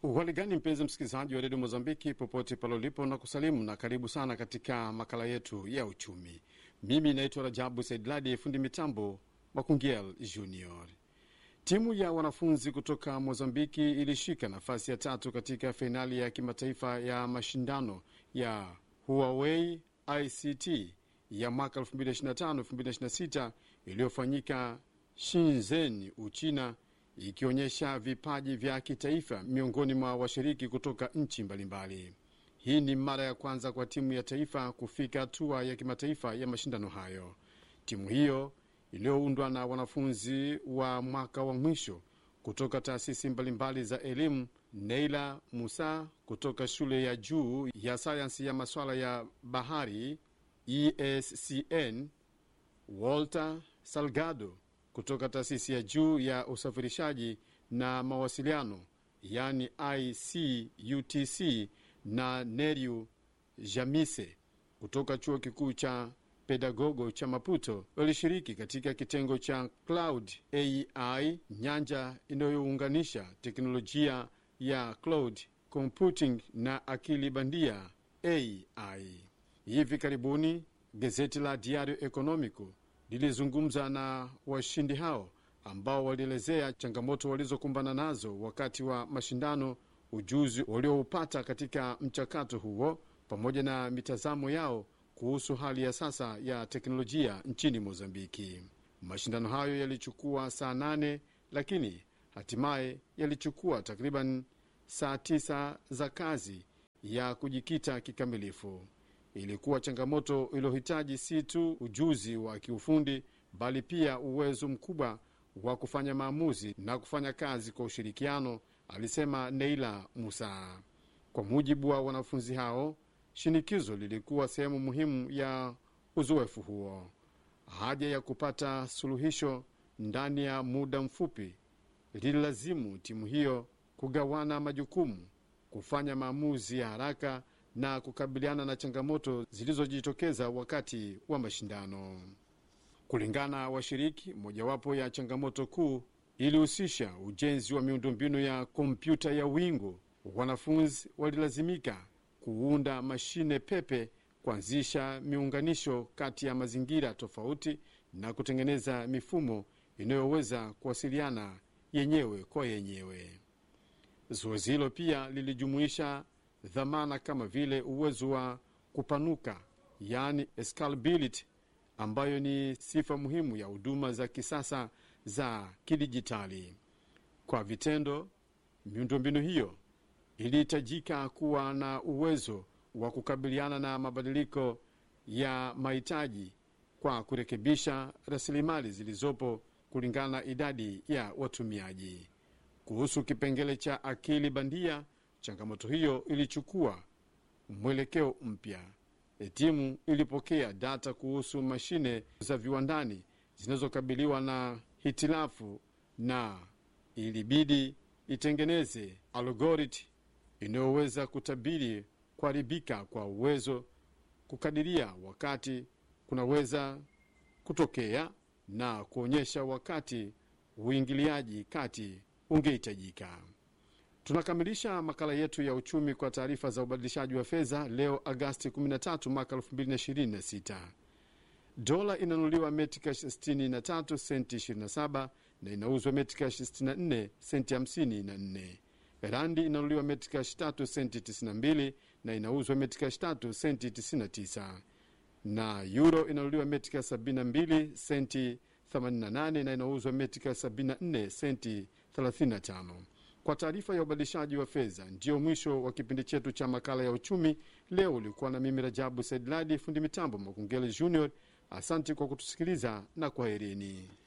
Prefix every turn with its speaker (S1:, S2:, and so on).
S1: Uhaligani mpenzi msikilizaji wa redio Mozambiki popote pale ulipo, na kusalimu na karibu sana katika makala yetu ya uchumi. Mimi naitwa Rajabu Saidladi, fundi mitambo Makungiel Junior. Timu ya wanafunzi kutoka Mozambiki ilishika nafasi ya 3 katika fainali ya kimataifa ya mashindano ya Huawei ICT ya mwaka 2025-2026 iliyofanyika Shenzhen, Uchina, ikionyesha vipaji vya kitaifa miongoni mwa washiriki kutoka nchi mbalimbali. Hii ni mara ya kwanza kwa timu ya taifa kufika hatua ya kimataifa ya mashindano hayo. Timu hiyo iliyoundwa na wanafunzi wa mwaka wa mwisho kutoka taasisi mbalimbali za elimu, Neila Musa kutoka shule ya juu ya sayansi ya masuala ya bahari ESCN, Walter Salgado kutoka taasisi ya juu ya usafirishaji na mawasiliano yani ICUTC, na Neriu Jamise kutoka chuo kikuu cha Pedagogo cha Maputo walishiriki katika kitengo cha Cloud AI, nyanja inayounganisha teknolojia ya cloud computing na akili bandia AI. Hivi karibuni gazeti la Diario Economico lilizungumza na washindi hao ambao walielezea changamoto walizokumbana nazo wakati wa mashindano, ujuzi walioupata katika mchakato huo, pamoja na mitazamo yao kuhusu hali ya sasa ya teknolojia nchini Mozambiki. Mashindano hayo yalichukua saa 8, lakini hatimaye yalichukua takriban saa 9 za kazi ya kujikita kikamilifu. Ilikuwa changamoto iliyohitaji si tu ujuzi wa kiufundi, bali pia uwezo mkubwa wa kufanya maamuzi na kufanya kazi kwa ushirikiano, alisema Neila Musa. Kwa mujibu wa wanafunzi hao, shinikizo lilikuwa sehemu muhimu ya uzoefu huo. Haja ya kupata suluhisho ndani ya muda mfupi lililazimu timu hiyo kugawana majukumu, kufanya maamuzi ya haraka na kukabiliana na changamoto zilizojitokeza wakati wa mashindano. Kulingana washiriki, mojawapo ya changamoto kuu ilihusisha ujenzi wa miundombinu ya kompyuta ya wingu. Wanafunzi walilazimika kuunda mashine pepe, kuanzisha miunganisho kati ya mazingira tofauti na kutengeneza mifumo inayoweza kuwasiliana yenyewe kwa yenyewe. Zoezi hilo pia lilijumuisha dhamana kama vile uwezo wa kupanuka, yani scalability, ambayo ni sifa muhimu ya huduma za kisasa za kidijitali. Kwa vitendo, miundombinu hiyo ilihitajika kuwa na uwezo wa kukabiliana na mabadiliko ya mahitaji kwa kurekebisha rasilimali zilizopo kulingana na idadi ya watumiaji. Kuhusu kipengele cha akili bandia, changamoto hiyo ilichukua mwelekeo mpya. Timu ilipokea data kuhusu mashine za viwandani zinazokabiliwa na hitilafu na ilibidi itengeneze algorithm inayoweza kutabiri kuharibika kwa uwezo, kukadiria wakati kunaweza kutokea na kuonyesha wakati uingiliaji kati ungehitajika. Tunakamilisha makala yetu ya uchumi kwa taarifa za ubadilishaji wa fedha leo Agasti 13 mwaka 2026. Dola inanunuliwa metikash 63 senti 27 na inauzwa metikash 64 senti 54. Randi inanunuliwa metikash 3 senti 92 na inauzwa metikash 3 senti 99. Na euro inanunuliwa metikash 72 senti 88 na inauzwa metikash 74 senti 35. Kwa taarifa ya ubadilishaji wa fedha, ndio mwisho wa kipindi chetu cha makala ya uchumi. Leo ulikuwa na mimi Rajabu Saidladi, fundi mitambo Makungele Junior. Asante kwa kutusikiliza na kwaherini.